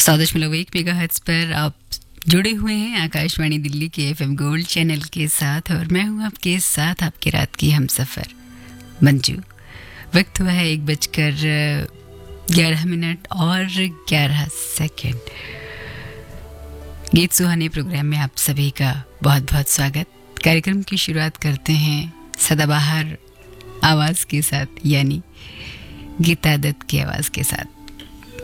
100.1 megahertz पर आप जुड़े हुए हैं आकाशवाणी दिल्ली के एफएम गोल्ड चैनल के साथ और मैं हूं आपके साथ आपकी रात की हमसफ़र मंजू। वक्त हुआ है 1:11 और 11 सेकंड। गीत सुहाने प्रोग्राम में आप सभी का बहुत बहुत स्वागत। कार्यक्रम की शुरुआत करते हैं सदाबहार आवाज़ के साथ, यानी गीता दत्त की आवाज़ के साथ।